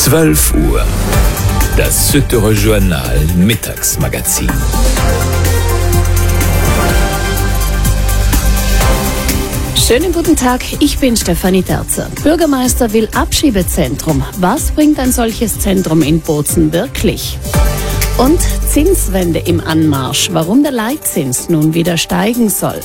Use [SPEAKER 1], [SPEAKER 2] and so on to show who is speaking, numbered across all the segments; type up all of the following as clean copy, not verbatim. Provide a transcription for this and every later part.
[SPEAKER 1] 12 Uhr. Das Südtiroler Journal Mittagsmagazin.
[SPEAKER 2] Schönen guten Tag, ich bin Stefanie Terzer. Bürgermeister will Abschiebezentrum. Was bringt ein solches Zentrum in Bozen wirklich? Und Zinswende im Anmarsch, warum der Leitzins nun wieder steigen soll.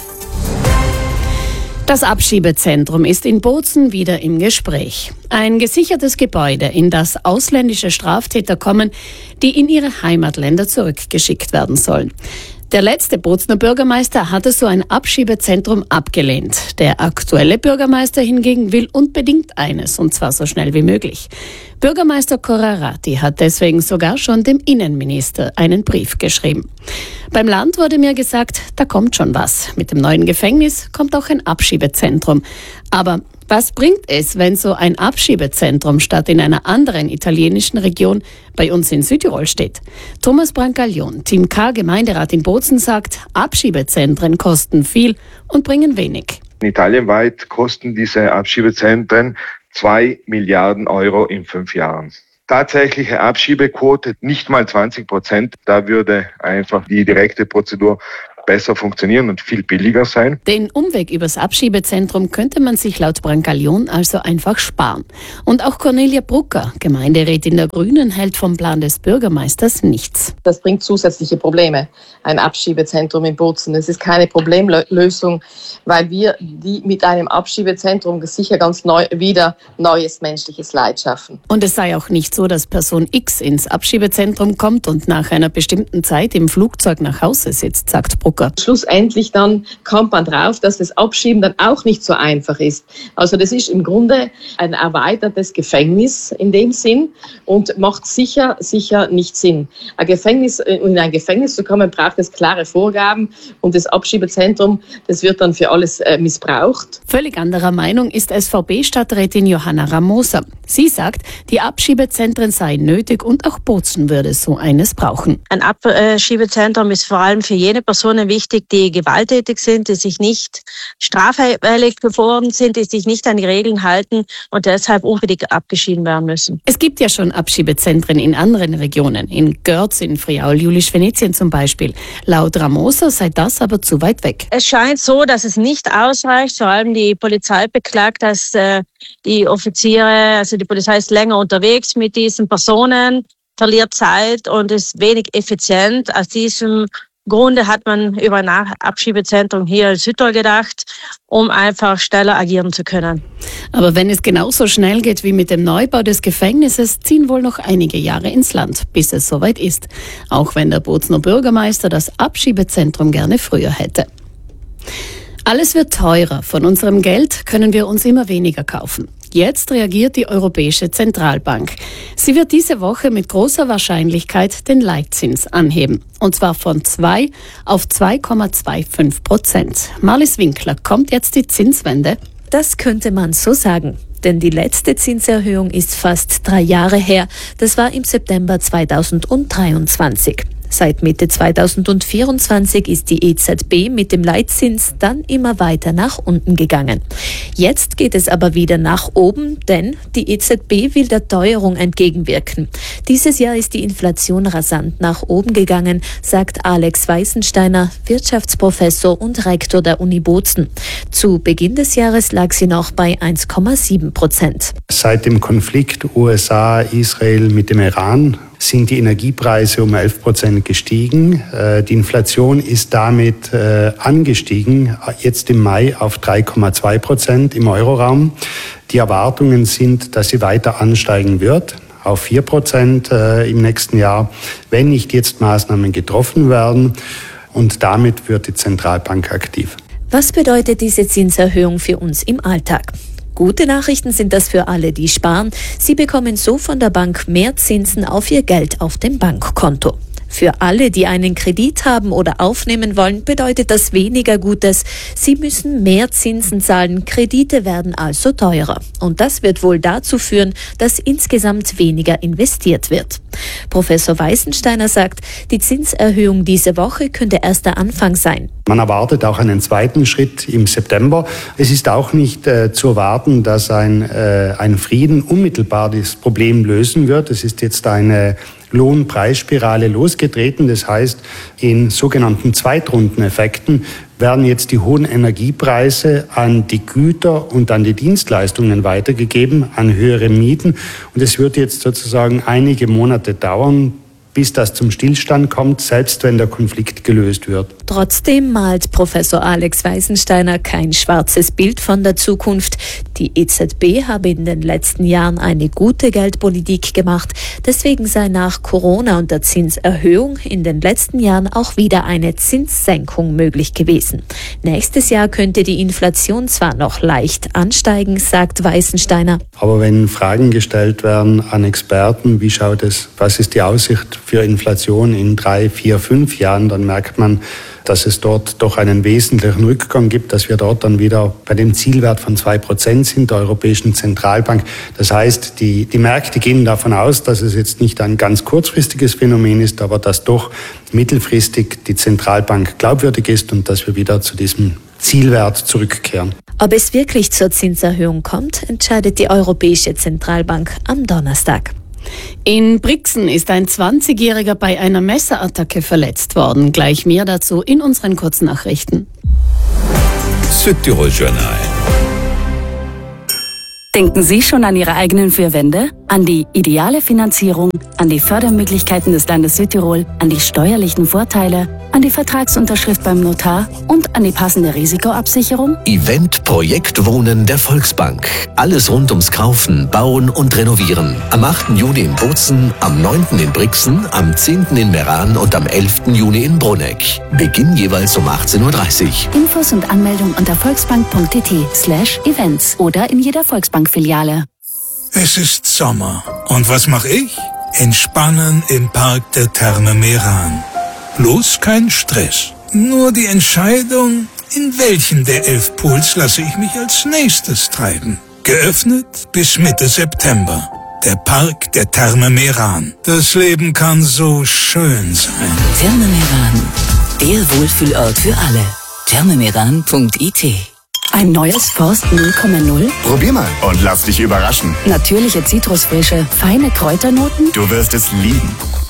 [SPEAKER 2] Das Abschiebezentrum ist in Bozen wieder im Gespräch. Ein gesichertes Gebäude, in das ausländische Straftäter kommen, die in ihre Heimatländer zurückgeschickt werden sollen. Der letzte Bozener Bürgermeister hatte so ein Abschiebezentrum abgelehnt. Der aktuelle Bürgermeister hingegen will unbedingt eines, und zwar so schnell wie möglich. Bürgermeister Corrarati hat deswegen sogar schon dem Innenminister einen Brief geschrieben. Beim Land wurde mir gesagt, da kommt schon was. Mit dem neuen Gefängnis kommt auch ein Abschiebezentrum. Aber was bringt es, wenn so ein Abschiebezentrum statt in einer anderen italienischen Region bei uns in Südtirol steht? Thomas Brancalion, Team K Gemeinderat in Bozen, sagt, Abschiebezentren kosten viel und bringen wenig.
[SPEAKER 3] Italienweit kosten diese Abschiebezentren 2 Milliarden Euro in 5 Jahren. Tatsächliche Abschiebequote nicht mal 20%. Da würde einfach die direkte Prozedur besser funktionieren und viel billiger sein.
[SPEAKER 2] Den Umweg übers Abschiebezentrum könnte man sich laut Brancalion also einfach sparen. Und auch Cornelia Brucker, Gemeinderätin der Grünen, hält vom Plan des Bürgermeisters nichts.
[SPEAKER 4] Das bringt zusätzliche Probleme, ein Abschiebezentrum in Bozen. Es ist keine Problemlösung, weil wir die mit einem Abschiebezentrum sicher ganz wieder neues menschliches Leid schaffen.
[SPEAKER 2] Und es sei auch nicht so, dass Person X ins Abschiebezentrum kommt und nach einer bestimmten Zeit im Flugzeug nach Hause sitzt, sagt Brucker.
[SPEAKER 4] Schlussendlich dann kommt man drauf, dass das Abschieben dann auch nicht so einfach ist. Also das ist im Grunde ein erweitertes Gefängnis in dem Sinn und macht sicher nicht Sinn. In ein Gefängnis zu kommen, braucht es klare Vorgaben und das Abschiebezentrum, das wird dann für alles missbraucht.
[SPEAKER 2] Völlig anderer Meinung ist SVP-Stadträtin Johanna Ramosa. Sie sagt, die Abschiebezentren seien nötig und auch Bozen würde so eines brauchen.
[SPEAKER 5] Ein Abschiebezentrum ist vor allem für jene Personen wichtig, die gewalttätig sind, die sich nicht straffällig geworden sind, die sich nicht an die Regeln halten und deshalb unbedingt abgeschieden werden müssen.
[SPEAKER 2] Es gibt ja schon Abschiebezentren in anderen Regionen, in Görz, in Friaul, Jülich-Venetien zum Beispiel. Laut Ramosa sei das aber zu weit weg.
[SPEAKER 5] Es scheint so, dass es nicht ausreicht. Vor allem die Polizei beklagt, dass die Offiziere, also die Polizei ist länger unterwegs mit diesen Personen, verliert Zeit und ist wenig effizient. Aus diesem Grunde hat man über ein Abschiebezentrum hier in Südtirol gedacht, um einfach schneller agieren zu können.
[SPEAKER 2] Aber wenn es genauso schnell geht wie mit dem Neubau des Gefängnisses, ziehen wohl noch einige Jahre ins Land, bis es soweit ist. Auch wenn der Bozener Bürgermeister das Abschiebezentrum gerne früher hätte. Alles wird teurer. Von unserem Geld können wir uns immer weniger kaufen. Jetzt reagiert die Europäische Zentralbank. Sie wird diese Woche mit großer Wahrscheinlichkeit den Leitzins anheben. Und zwar von 2 auf 2,25%. Marlies Winkler, kommt jetzt die Zinswende?
[SPEAKER 6] Das könnte man so sagen. Denn die letzte Zinserhöhung ist fast 3 Jahre her. Das war im September 2023. Seit Mitte 2024 ist die EZB mit dem Leitzins dann immer weiter nach unten gegangen. Jetzt geht es aber wieder nach oben, denn die EZB will der Teuerung entgegenwirken. Dieses Jahr ist die Inflation rasant nach oben gegangen, sagt Alex Weißensteiner, Wirtschaftsprofessor und Rektor der Uni Bozen. Zu Beginn des Jahres lag sie noch bei 1,7%.
[SPEAKER 7] Seit dem Konflikt USA-Israel mit dem Iran sind die Energiepreise um 11% gestiegen. Die Inflation ist damit angestiegen, jetzt im Mai auf 3,2% im Euroraum. Die Erwartungen sind, dass sie weiter ansteigen wird, auf 4% im nächsten Jahr, wenn nicht jetzt Maßnahmen getroffen werden. Und damit wird die Zentralbank aktiv.
[SPEAKER 6] Was bedeutet diese Zinserhöhung für uns im Alltag? Gute Nachrichten sind das für alle, die sparen. Sie bekommen so von der Bank mehr Zinsen auf ihr Geld auf dem Bankkonto. Für alle, die einen Kredit haben oder aufnehmen wollen, bedeutet das weniger Gutes. Sie müssen mehr Zinsen zahlen, Kredite werden also teurer. Und das wird wohl dazu führen, dass insgesamt weniger investiert wird. Professor Weißensteiner sagt, die Zinserhöhung diese Woche könnte erst der Anfang sein.
[SPEAKER 7] Man erwartet auch einen zweiten Schritt im September. Es ist auch nicht zu erwarten, dass ein Frieden unmittelbar das Problem lösen wird. Es ist jetzt eine Lohnpreisspirale losgetreten. Das heißt, in sogenannten Zweitrundeneffekten werden jetzt die hohen Energiepreise an die Güter und an die Dienstleistungen weitergegeben, an höhere Mieten. Und es wird jetzt sozusagen einige Monate dauern, bis das zum Stillstand kommt, selbst wenn der Konflikt gelöst wird.
[SPEAKER 6] Trotzdem malt Professor Alex Weißensteiner kein schwarzes Bild von der Zukunft. Die EZB habe in den letzten Jahren eine gute Geldpolitik gemacht. Deswegen sei nach Corona und der Zinserhöhung in den letzten Jahren auch wieder eine Zinssenkung möglich gewesen. Nächstes Jahr könnte die Inflation zwar noch leicht ansteigen, sagt Weißensteiner.
[SPEAKER 7] Aber wenn Fragen gestellt werden an Experten, wie schaut es, was ist die Aussicht für Inflation in 3, 4, 5 Jahren, dann merkt man, dass es dort doch einen wesentlichen Rückgang gibt, dass wir dort dann wieder bei dem Zielwert von 2% sind der Europäischen Zentralbank. Das heißt, die Märkte gehen davon aus, dass es jetzt nicht ein ganz kurzfristiges Phänomen ist, aber dass doch mittelfristig die Zentralbank glaubwürdig ist und dass wir wieder zu diesem Zielwert zurückkehren.
[SPEAKER 6] Ob es wirklich zur Zinserhöhung kommt, entscheidet die Europäische Zentralbank am Donnerstag.
[SPEAKER 2] In Brixen ist ein 20-Jähriger bei einer Messerattacke verletzt worden. Gleich mehr dazu in unseren Kurznachrichten.
[SPEAKER 1] Südtirol Journal.
[SPEAKER 8] Denken Sie schon an Ihre eigenen 4 Wände? An die ideale Finanzierung, an die Fördermöglichkeiten des Landes Südtirol, an die steuerlichen Vorteile, an die Vertragsunterschrift beim Notar und an die passende Risikoabsicherung?
[SPEAKER 9] Event Projekt Wohnen der Volksbank. Alles rund ums Kaufen, Bauen und Renovieren. Am 8. Juni in Bozen, am 9. in Brixen, am 10. in Meran und am 11. Juni in Bruneck. Beginn jeweils um 18:30 Uhr.
[SPEAKER 8] Infos und Anmeldung unter volksbank.tt/events oder in jeder Volksbank-Filiale.
[SPEAKER 10] Es ist Sommer. Und was mache ich? Entspannen im Park der Therme Meran. Bloß kein Stress. Nur die Entscheidung, in welchen der 11 Pools lasse ich mich als nächstes treiben. Geöffnet bis Mitte September. Der Park der Therme Meran. Das Leben kann so schön sein.
[SPEAKER 11] Therme Meran. Der Wohlfühlort für alle. thermemeran.it.
[SPEAKER 8] Ein neues Forst 0,0?
[SPEAKER 12] Probier mal und lass dich überraschen.
[SPEAKER 8] Natürliche Zitrusfrische, feine Kräuternoten?
[SPEAKER 12] Du wirst es lieben.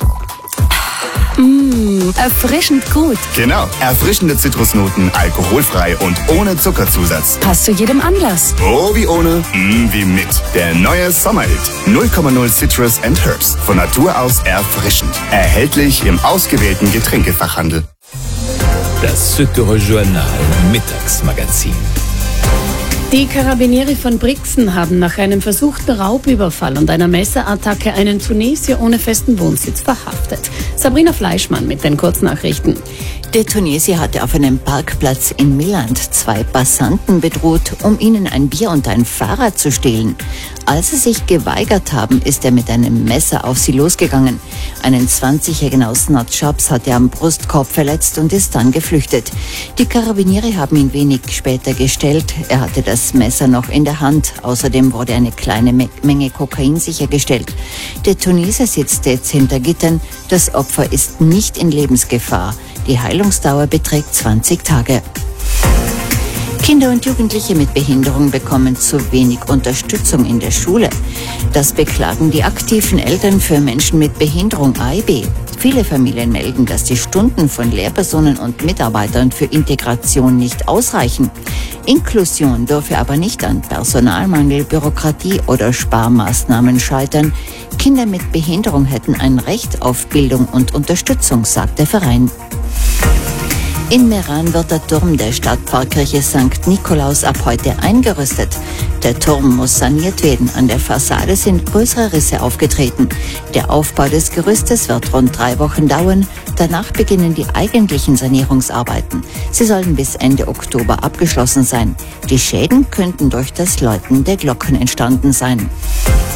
[SPEAKER 8] Erfrischend gut.
[SPEAKER 12] Genau, erfrischende Zitrusnoten, alkoholfrei und ohne Zuckerzusatz.
[SPEAKER 8] Passt zu jedem Anlass.
[SPEAKER 12] Oh, wie ohne, wie mit. Der neue Sommerhit. 0,0 Citrus and Herbs. Von Natur aus erfrischend. Erhältlich im ausgewählten Getränkefachhandel.
[SPEAKER 1] Das Südtirol Journal Mittagsmagazin.
[SPEAKER 2] Die Karabinieri von Brixen haben nach einem versuchten Raubüberfall und einer Messerattacke einen Tunesier ohne festen Wohnsitz verhaftet. Sabrina Fleischmann mit den Kurznachrichten.
[SPEAKER 11] Der Tunesier hatte auf einem Parkplatz in Milland 2 Passanten bedroht, um ihnen ein Bier und ein Fahrrad zu stehlen. Als sie sich geweigert haben, ist er mit einem Messer auf sie losgegangen. Einen 20-Jährigen aus Notschabs hat er am Brustkorb verletzt und ist dann geflüchtet. Die Karabinieri haben ihn wenig später gestellt. Er hatte das Messer noch in der Hand. Außerdem wurde eine kleine Menge Kokain sichergestellt. Der Tunesier sitzt jetzt hinter Gittern. Das Opfer ist nicht in Lebensgefahr. Die Heilungsdauer beträgt 20 Tage. Kinder und Jugendliche mit Behinderung bekommen zu wenig Unterstützung in der Schule. Das beklagen die aktiven Eltern für Menschen mit Behinderung AIB. Viele Familien melden, dass die Stunden von Lehrpersonen und Mitarbeitern für Integration nicht ausreichen. Inklusion dürfe aber nicht an Personalmangel, Bürokratie oder Sparmaßnahmen scheitern. Kinder mit Behinderung hätten ein Recht auf Bildung und Unterstützung, sagt der Verein. In Meran wird der Turm der Stadtpfarrkirche St. Nikolaus ab heute eingerüstet. Der Turm muss saniert werden. An der Fassade sind größere Risse aufgetreten. Der Aufbau des Gerüstes wird rund 3 Wochen dauern. Danach beginnen die eigentlichen Sanierungsarbeiten. Sie sollen bis Ende Oktober abgeschlossen sein. Die Schäden könnten durch das Läuten der Glocken entstanden sein.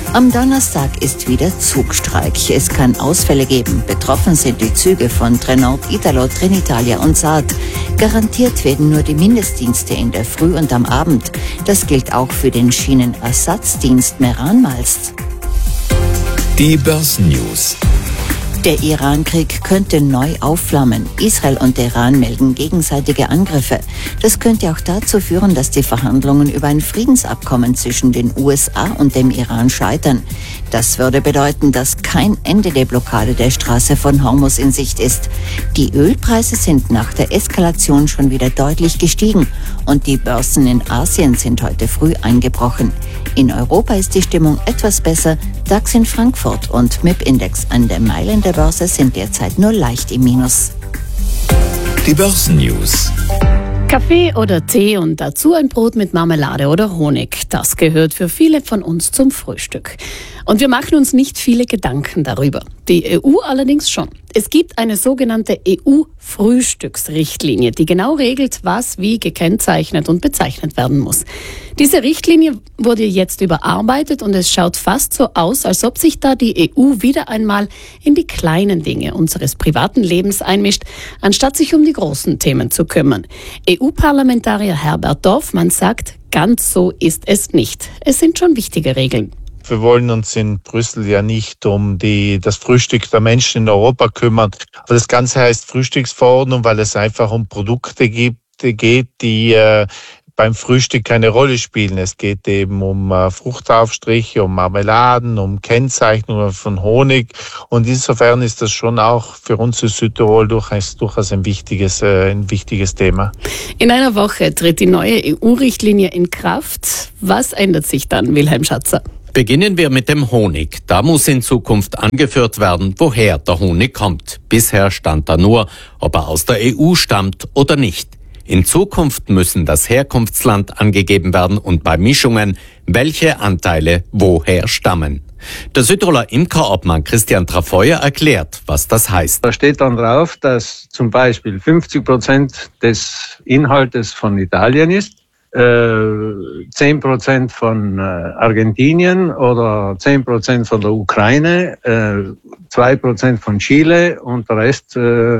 [SPEAKER 11] Am Donnerstag ist wieder Zugstreik. Es kann Ausfälle geben. Betroffen sind die Züge von Trenord, Italo, Trenitalia und Saat. Garantiert werden nur die Mindestdienste in der Früh und am Abend. Das gilt auch für den Schienenersatzdienst Meran-Malst.
[SPEAKER 1] Die Börsennews.
[SPEAKER 11] Der Iran-Krieg könnte neu aufflammen. Israel und Iran melden gegenseitige Angriffe. Das könnte auch dazu führen, dass die Verhandlungen über ein Friedensabkommen zwischen den USA und dem Iran scheitern. Das würde bedeuten, dass kein Ende der Blockade der Straße von Hormuz in Sicht ist. Die Ölpreise sind nach der Eskalation schon wieder deutlich gestiegen und die Börsen in Asien sind heute früh eingebrochen. In Europa ist die Stimmung etwas besser. DAX in Frankfurt und MIP-Index an der Mailänder Börse sind derzeit nur leicht im Minus.
[SPEAKER 1] Die Börsennews.
[SPEAKER 2] Kaffee oder Tee und dazu ein Brot mit Marmelade oder Honig. Das gehört für viele von uns zum Frühstück. Und wir machen uns nicht viele Gedanken darüber. Die EU allerdings schon. Es gibt eine sogenannte EU-Frühstücksrichtlinie, die genau regelt, was wie gekennzeichnet und bezeichnet werden muss. Diese Richtlinie wurde jetzt überarbeitet und es schaut fast so aus, als ob sich da die EU wieder einmal in die kleinen Dinge unseres privaten Lebens einmischt, anstatt sich um die großen Themen zu kümmern. EU-Parlamentarier Herbert Dorfmann sagt, ganz so ist es nicht. Es sind schon wichtige Regeln.
[SPEAKER 13] Wir wollen uns in Brüssel ja nicht um das Frühstück der Menschen in Europa kümmern. Aber das Ganze heißt Frühstücksverordnung, weil es einfach um Produkte geht, die beim Frühstück keine Rolle spielen. Es geht eben um Fruchtaufstriche, um Marmeladen, um Kennzeichnungen von Honig. Und insofern ist das schon auch für uns in Südtirol durchaus ein wichtiges Thema.
[SPEAKER 2] In einer Woche tritt die neue EU-Richtlinie in Kraft. Was ändert sich dann, Wilhelm Schatzer?
[SPEAKER 14] Beginnen wir mit dem Honig. Da muss in Zukunft angeführt werden, woher der Honig kommt. Bisher stand da nur, ob er aus der EU stammt oder nicht. In Zukunft müssen das Herkunftsland angegeben werden und bei Mischungen, welche Anteile woher stammen. Der Südtiroler Imkerobmann Christian Trafeuer erklärt, was das heißt.
[SPEAKER 15] Da steht dann drauf, dass zum Beispiel 50% des Inhaltes von Italien ist, 10% von Argentinien oder 10% von der Ukraine, 2% von Chile und der Rest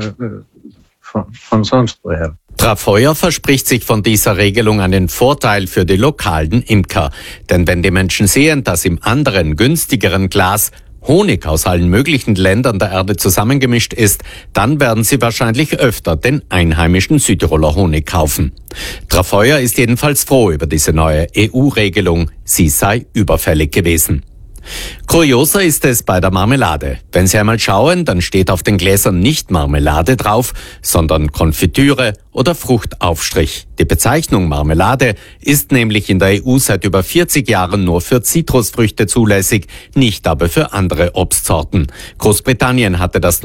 [SPEAKER 15] von sonst woher.
[SPEAKER 14] Trafeuer verspricht sich von dieser Regelung einen Vorteil für die lokalen Imker. Denn wenn die Menschen sehen, dass im anderen, günstigeren Glas Honig aus allen möglichen Ländern der Erde zusammengemischt ist, dann werden sie wahrscheinlich öfter den einheimischen Südtiroler Honig kaufen. Trafeuer ist jedenfalls froh über diese neue EU-Regelung. Sie sei überfällig gewesen. Kurioser ist es bei der Marmelade. Wenn Sie einmal schauen, dann steht auf den Gläsern nicht Marmelade drauf, sondern Konfitüre oder Fruchtaufstrich. Die Bezeichnung Marmelade ist nämlich in der EU seit über 40 Jahren nur für Zitrusfrüchte zulässig, nicht aber für andere Obstsorten. Großbritannien hatte das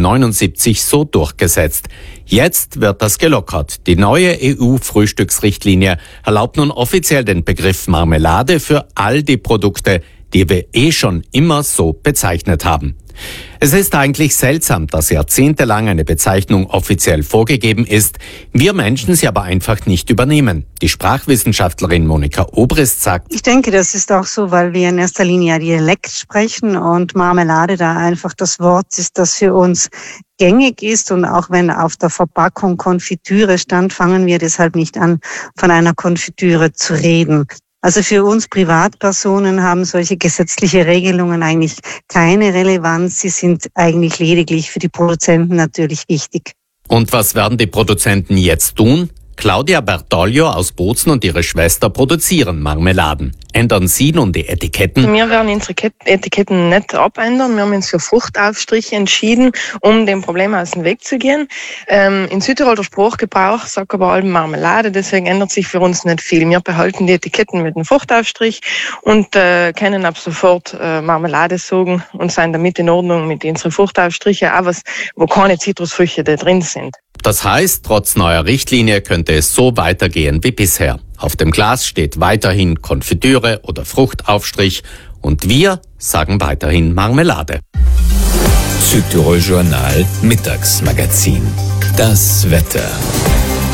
[SPEAKER 14] 1979 so durchgesetzt. Jetzt wird das gelockert. Die neue EU-Frühstücksrichtlinie erlaubt nun offiziell den Begriff Marmelade für all die Produkte, die wir schon immer so bezeichnet haben. Es ist eigentlich seltsam, dass jahrzehntelang eine Bezeichnung offiziell vorgegeben ist, wir Menschen sie aber einfach nicht übernehmen. Die Sprachwissenschaftlerin Monika Obrist sagt:
[SPEAKER 16] Ich denke, das ist auch so, weil wir in erster Linie Dialekt sprechen und Marmelade da einfach das Wort ist, das für uns gängig ist, und auch wenn auf der Verpackung Konfitüre stand, fangen wir deshalb nicht an, von einer Konfitüre zu reden. Also für uns Privatpersonen haben solche gesetzliche Regelungen eigentlich keine Relevanz. Sie sind eigentlich lediglich für die Produzenten natürlich wichtig.
[SPEAKER 14] Und was werden die Produzenten jetzt tun? Claudia Bertoglio aus Bozen und ihre Schwester produzieren Marmeladen. Ändern Sie nun die Etiketten?
[SPEAKER 17] Wir werden unsere Etiketten nicht abändern. Wir haben uns für Fruchtaufstriche entschieden, um dem Problem aus dem Weg zu gehen. In Südtirol der Sprachgebrauch sagt aber allem Marmelade, deswegen ändert sich für uns nicht viel. Wir behalten die Etiketten mit dem Fruchtaufstrich und können ab sofort Marmelade sagen und sind damit in Ordnung mit unseren Fruchtaufstrichen, auch was, wo keine Zitrusfrüchte da drin sind.
[SPEAKER 14] Das heißt, trotz neuer Richtlinie könnte es so weitergehen wie bisher. Auf dem Glas steht weiterhin Konfitüre oder Fruchtaufstrich und wir sagen weiterhin Marmelade.
[SPEAKER 1] Südtirol Journal Mittagsmagazin. Das Wetter.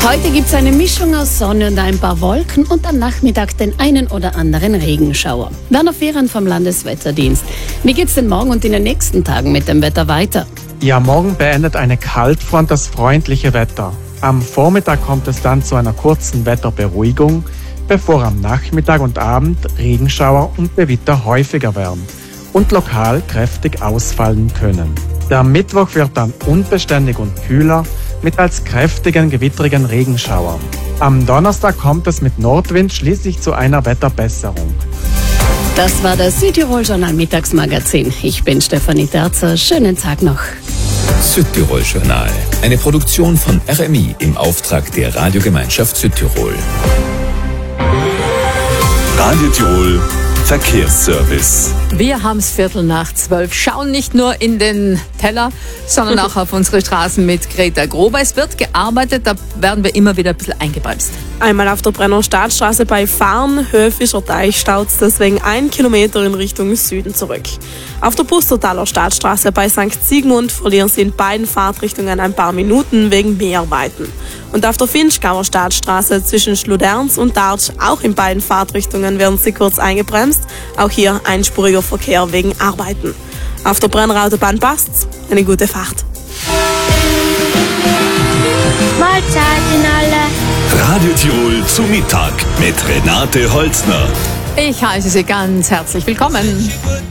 [SPEAKER 2] Heute gibt es eine Mischung aus Sonne und ein paar Wolken und am Nachmittag den einen oder anderen Regenschauer. Werner Fehren vom Landeswetterdienst. Wie geht's denn morgen und in den nächsten Tagen mit dem Wetter weiter?
[SPEAKER 18] Ja, morgen beendet eine Kaltfront das freundliche Wetter. Am Vormittag kommt es dann zu einer kurzen Wetterberuhigung, bevor am Nachmittag und Abend Regenschauer und Gewitter häufiger werden und lokal kräftig ausfallen können. Der Mittwoch wird dann unbeständig und kühler mit als kräftigen, gewittrigen Regenschauern. Am Donnerstag kommt es mit Nordwind schließlich zu einer Wetterbesserung.
[SPEAKER 2] Das war das Südtirol-Journal Mittagsmagazin. Ich bin Stefanie Terzer. Schönen Tag noch.
[SPEAKER 1] Südtirol-Journal. Eine Produktion von RMI im Auftrag der Radiogemeinschaft Südtirol.
[SPEAKER 19] Radio Tirol Verkehrsservice.
[SPEAKER 20] Wir haben es 11:45. Schauen nicht nur in den Teller, sondern auch auf unsere Straßen mit Greta Grober. Es wird gearbeitet, da werden wir immer wieder ein bisschen eingebremst.
[SPEAKER 21] Einmal auf der Brenner Stadtstraße bei Farn, Höhe Fischerteich, staut es deswegen 1 Kilometer in Richtung Süden zurück. Auf der Pustertaler Stadtstraße bei St. Sigmund verlieren Sie in beiden Fahrtrichtungen ein paar Minuten wegen Mehrweiten. Und auf der Finchgauer Stadtstraße zwischen Schluderns und Dartsch, auch in beiden Fahrtrichtungen, werden Sie kurz eingebremst. Auch hier einspuriger Verkehr wegen Arbeiten. Auf der Brenner Autobahn passt's. Eine gute Fahrt.
[SPEAKER 19] Mahlzeiten alle. Radio Tirol zu Mittag mit Renate Holzner.
[SPEAKER 20] Ich heiße Sie ganz herzlich willkommen.